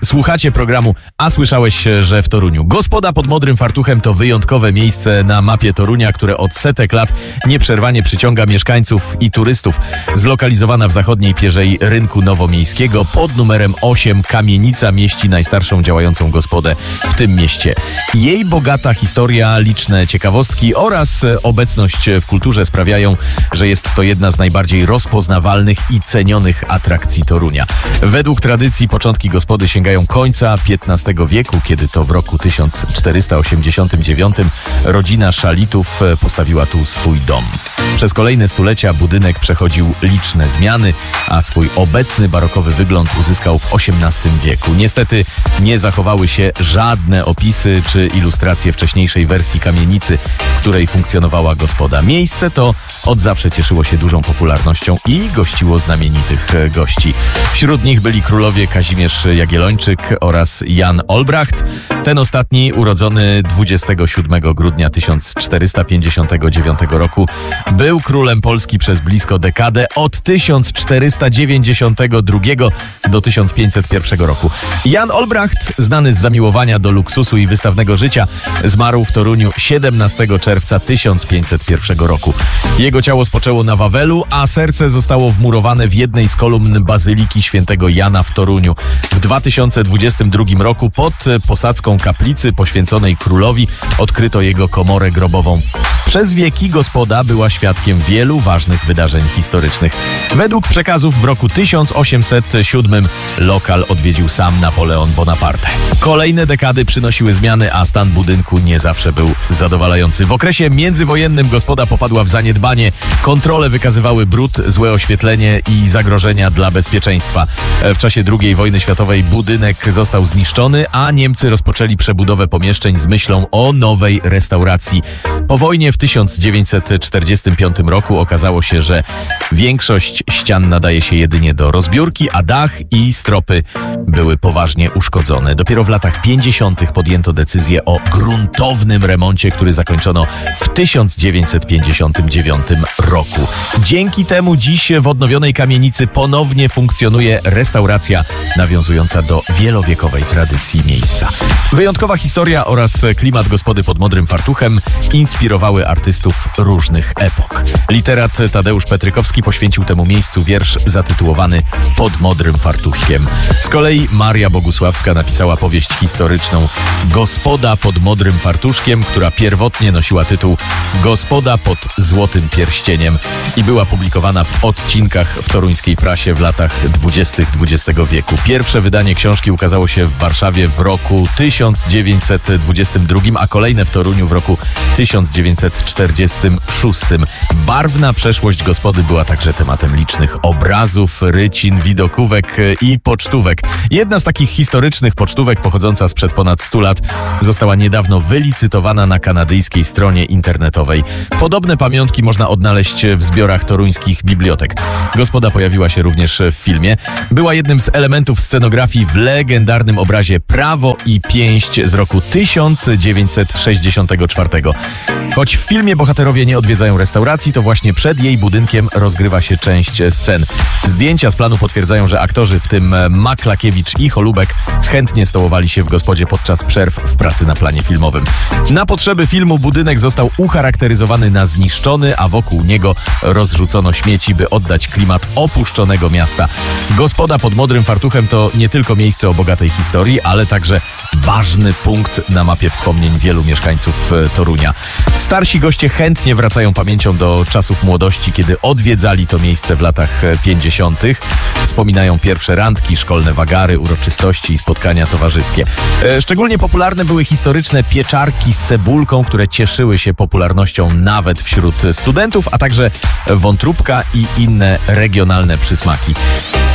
Słuchacie programu A słyszałeś, że w Toruniu? Gospoda pod Modrym Fartuchem to wyjątkowe miejsce na mapie Torunia, które od setek lat nieprzerwanie przyciąga mieszkańców i turystów. Zlokalizowana w zachodniej pierzei rynku nowomiejskiego pod numerem 8 Kamienica mieści najstarszą działającą gospodę w tym mieście. Jej bogata historia, liczne ciekawostki oraz obecność w kulturze sprawiają, że jest to jedna z najbardziej rozpoznawalnych i cenionych atrakcji Torunia. Według tradycji początki gospody sięgają końca XV wieku, kiedy to w roku 1489 rodzina Szalitów postawiła tu swój dom. Przez kolejne stulecia budynek przechodził liczne zmiany, a swój obecny barokowy wygląd uzyskał w XVIII wieku. Niestety nie zachowały się żadne opisy czy ilustracje wcześniejszej wersji kamienicy, w której funkcjonowała gospoda. Miejsce to od zawsze cieszyło się dużą popularnością i gościło znamienitych gości. Wśród nich byli królowie Kazimierz Jagiellończyk oraz Jan Olbracht. Ten ostatni, urodzony 27 grudnia 1459 roku, był królem Polski przez blisko dekadę od 1492 do 1501 roku. Jan Olbracht, znany z zamiłowania do luksusu i wystawnego życia, zmarł w Toruniu 17 czerwca 1501 roku. Jego ciało spoczęło na Wawelu, a serce zostało wmurowane w jednej z kolumn Bazyliki Świętego Jana w Toruniu. W 2022 roku pod posadzką kaplicy poświęconej królowi odkryto jego komorę grobową. Przez wieki gospoda była świadkiem wielu ważnych wydarzeń historycznych. Według przekazów w roku 1807 lokal odwiedził sam Napoleon Bonaparte. Kolejne dekady przynosiły zmiany, a stan budynku nie zawsze był zadowalający. W okresie międzywojennym gospoda popadła w zaniedbanie. Kontrole wykazywały brud, złe oświetlenie i zagrożenia dla bezpieczeństwa. W czasie II wojny światowej budynek został zniszczony, a Niemcy rozpoczęli przebudowę pomieszczeń z myślą o nowej restauracji. Po wojnie w 1945 roku okazało się, że większość ścian nadaje się jedynie do rozbiórki, a dach i stropy były poważnie uszkodzone. Dopiero w latach 50. podjęto decyzję o gruntownym remoncie, który zakończono w 1959 roku. Dzięki temu dziś w odnowionej kamienicy ponownie funkcjonuje restauracja nawiązująca do wielowiekowej tradycji miejsca. Wyjątkowa historia oraz klimat gospody pod Modrym Fartuchem inspirowały artystów różnych epok. Literat Tadeusz Petrykowski poświęcił temu miejscu wiersz zatytułowany Pod Modrym Fartuszkiem. Z kolei Maria Bogusławska napisała powieść historyczną Gospoda pod Modrym Fartuszkiem, która pierwotnie nosiła tytuł Gospoda pod Złotym Pierścieniem i była publikowana w odcinkach w toruńskiej prasie w latach 20. XX wieku. Pierwsze wydanie książki ukazało się w Warszawie w roku 1922, a kolejne w Toruniu w roku 1946. Barwna przeszłość gospody była także tematem licznych obrazów, rycin, widokówek i pocztówek. Jedna z takich historycznych pocztówek, pochodząca sprzed ponad 100 lat, została niedawno wylicytowana na kanadyjskiej stronie internetowej. Podobne pamiątki można odnaleźć w zbiorach toruńskich bibliotek. Gospoda pojawiła się również w filmie. Była jednym z elementów scenografii w legendarnym obrazie Prawo i Pięść z roku 1964. Choć w filmie bohaterowie nie odwiedzają restauracji, to właśnie przed jej budynkiem rozgrywa się część scen. Zdjęcia z planu potwierdzają, że aktorzy, w tym Maklakiewicz i Holubek, chętnie stołowali się w gospodzie podczas przerw w pracy na planie filmowym. Na potrzeby filmu budynek został ucharakteryzowany na zniszczony, a wokół niego rozrzucono śmieci, by oddać klimat opuszczonego miasta. Gospoda pod Modrym Fartuchem to nie tylko miejsce o bogatej historii, ale także ważny punkt na mapie wspomnień wielu mieszkańców Torunia. Starsi goście chętnie wracają pamięcią do czasów młodości, kiedy odwiedzali to miejsce w latach 50. Wspominają pierwsze randki, szkolne wagary, uroczystości i spotkania towarzyskie. Szczególnie popularne były historyczne pieczarki z cebulką, które cieszyły się popularnością nawet wśród studentów, a także wątróbka i inne regionalne przysmaki.